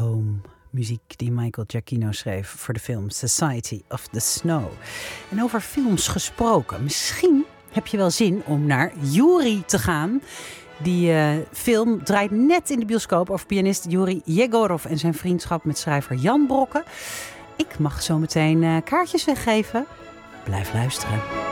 Home. Muziek die Michael Giacchino schreef voor de film Society of the Snow. En over films gesproken. Misschien heb je wel zin om naar Yuri te gaan. Die film draait net in de bioscoop over pianist Yuri Yegorov en zijn vriendschap met schrijver Jan Brokken. Ik mag zo meteen kaartjes weggeven. Blijf luisteren.